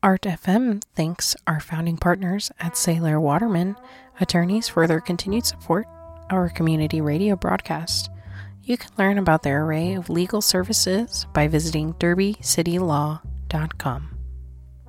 Art FM thanks our founding partners at Sailor Waterman, attorneys, for their continued support our community radio broadcast. You can learn about their array of legal services by visiting derbycitylaw.com.